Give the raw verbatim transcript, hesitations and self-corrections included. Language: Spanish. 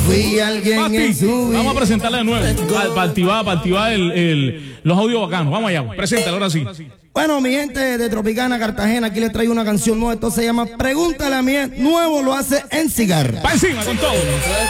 fui alguien Papi, en su vida. vamos a presentarla de nuevo. Para pa activar, pa activar el, el, los audios bacanos. Vamos allá, preséntala ahora sí. Bueno, mi gente de Tropicana, Cartagena, aquí les traigo una canción nueva. Esto se llama Pregúntale a mi ex. Nuevo lo hace en Cigar. Pa' encima con todo.